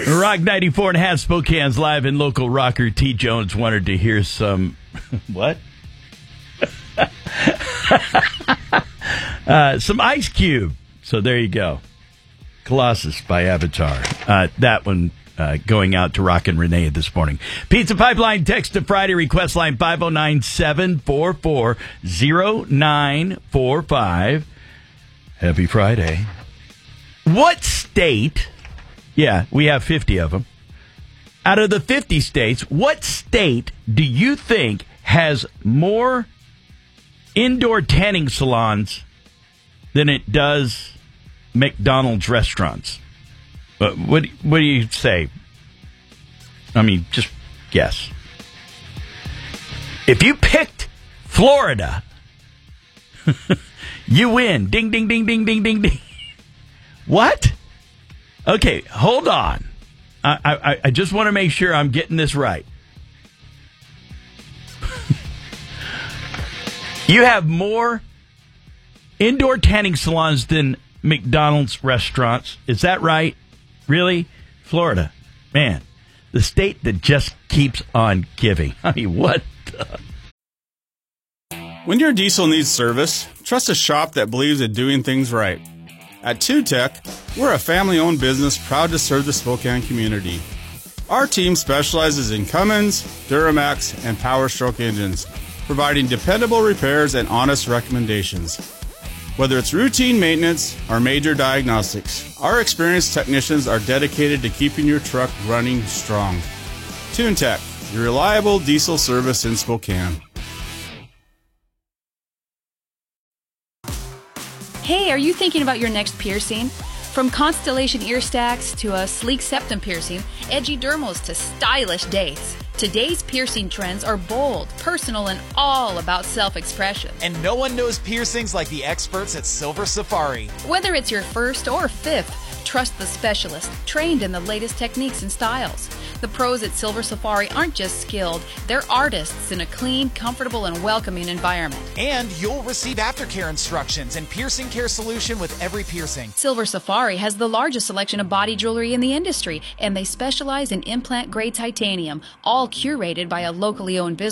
Rock 94 and a half, Spokane's live and local rocker T. Jones wanted to hear some... what? Some Ice Cube. So there you go. Colossus by Avatar. That one going out to Rock and Renee this morning. Pizza Pipeline text to Friday request line 509-744-0945. Happy Friday. What state... Yeah, we have 50 of them. Out of the 50 states, what state do you think has more indoor tanning salons than it does McDonald's restaurants? What do you say? I mean, just guess. If you picked Florida, you win. Ding, ding, ding, ding, ding, ding, ding. What? Okay, hold on. I just want to make sure I'm getting this right. You have more indoor tanning salons than McDonald's restaurants. Is that right? Really? Florida. Man, the state that just keeps on giving. I mean, what the... When your diesel needs service, trust a shop that believes in doing things right. At TuneTech, we're a family-owned business proud to serve the Spokane community. Our team specializes in Cummins, Duramax, and Power Stroke engines, providing dependable repairs and honest recommendations. Whether it's routine maintenance or major diagnostics, our experienced technicians are dedicated to keeping your truck running strong. TuneTech, your reliable diesel service in Spokane. Hey, are you thinking about your next piercing? From Constellation ear stacks to a sleek septum piercing, edgy dermals to stylish dates, today's piercing trends are bold, personal, and all about self-expression. And no one knows piercings like the experts at Silver Safari. Whether it's your first or fifth, trust the specialist, trained in the latest techniques and styles. The pros at Silver Safari aren't just skilled, they're artists in a clean, comfortable, and welcoming environment. And you'll receive aftercare instructions and piercing care solution with every piercing. Silver Safari has the largest selection of body jewelry in the industry, and they specialize in implant-grade titanium, all curated by a locally owned business.